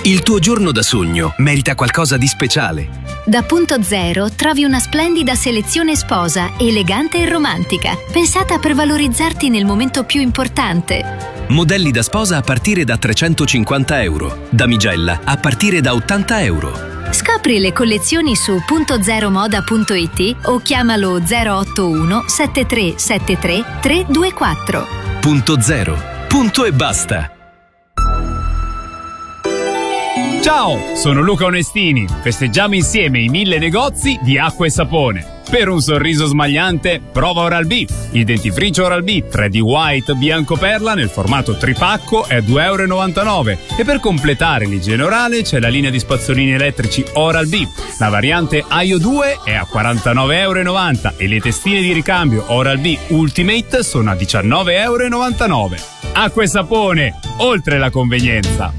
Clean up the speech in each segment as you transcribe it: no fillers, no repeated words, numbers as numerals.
Il tuo giorno da sogno merita qualcosa di speciale. Da Punto Zero trovi una splendida selezione sposa, elegante e romantica, pensata per valorizzarti nel momento più importante. Modelli da sposa a partire da €350, damigella a partire da €80. Scopri le collezioni su puntozeromoda.it o chiamalo 081 7373 324. Punto Zero. Punto e basta. Ciao, sono Luca Onestini. Festeggiamo insieme i 1000 negozi di acqua e sapone. Per un sorriso smagliante, prova Oral-B. Il dentifricio Oral-B 3D White bianco perla nel formato tripacco è €2,99. E per completare l'igiene orale c'è la linea di spazzolini elettrici Oral-B. La variante Aio 2 è a €49,90 e le testine di ricambio Oral-B Ultimate sono a €19,99. Acqua e sapone, oltre la convenienza.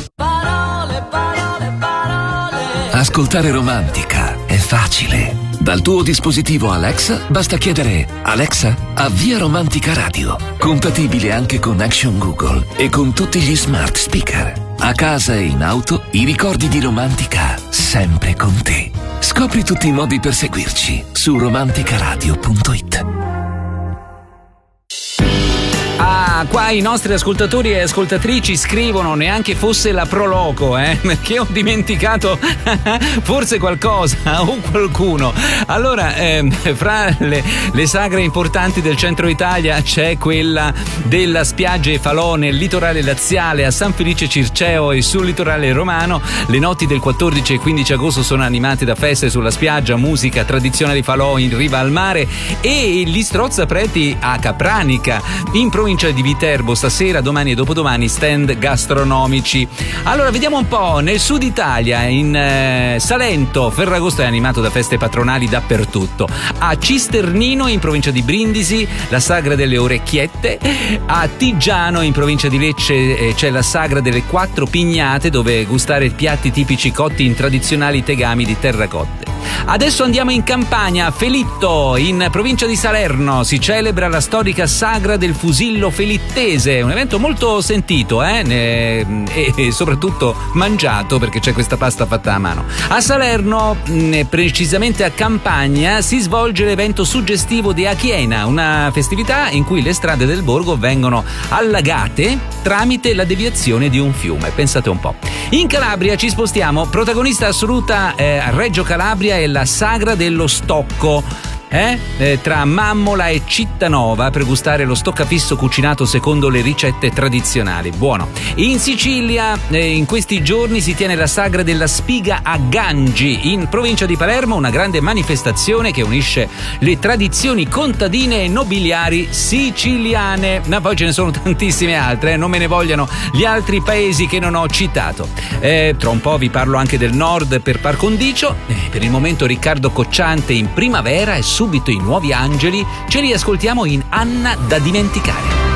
Ascoltare Romantica è facile. Dal tuo dispositivo Alexa basta chiedere: Alexa, avvia Romantica Radio. Compatibile anche con Action Google e con tutti gli smart speaker. A casa e in auto, i ricordi di Romantica sempre con te. Scopri tutti i modi per seguirci su romanticaradio.it. Ah, qua i nostri ascoltatori e ascoltatrici scrivono: neanche fosse la Proloco, perché ho dimenticato forse qualcosa o qualcuno. Allora, fra le sagre importanti del centro Italia c'è quella della spiaggia e falò nel litorale laziale, a San Felice Circeo e sul litorale romano. Le notti del 14 e 15 agosto sono animate da feste sulla spiaggia, musica, tradizionali falò in riva al mare, e gli strozzapreti a Capranica, in provincia di Viterbo, stasera, domani e dopodomani stand gastronomici. Allora vediamo un po', nel sud Italia, in Salento, Ferragosto è animato da feste patronali dappertutto. A Cisternino, in provincia di Brindisi, la sagra delle orecchiette. A Tigiano, in provincia di Lecce, c'è la sagra delle 4 pignate, dove gustare piatti tipici cotti in tradizionali tegami di terracotte. Adesso andiamo in Campania, a Felitto, in provincia di Salerno, si celebra la storica sagra del fusillo felittese, un evento molto sentito e soprattutto mangiato, perché c'è questa pasta fatta a mano. A Salerno, precisamente a Campagna, si svolge l'evento suggestivo di Achiena, una festività in cui le strade del borgo vengono allagate tramite la deviazione di un fiume. Pensate un po'. In Calabria ci spostiamo, protagonista assoluta a Reggio Calabria è la sagra dello stocco. Tra Mammola e Cittanova, per gustare lo stoccafisso cucinato secondo le ricette tradizionali. Buono. In Sicilia in questi giorni si tiene la sagra della spiga a Gangi, in provincia di Palermo, una grande manifestazione che unisce le tradizioni contadine e nobiliari siciliane. Ma poi ce ne sono tantissime altre, non me ne vogliano gli altri paesi che non ho citato. Tra un po' vi parlo anche del nord per par condicio. Per il momento Riccardo Cocciante in Primavera e subito i Nuovi Angeli, ce li ascoltiamo in Anna da dimenticare.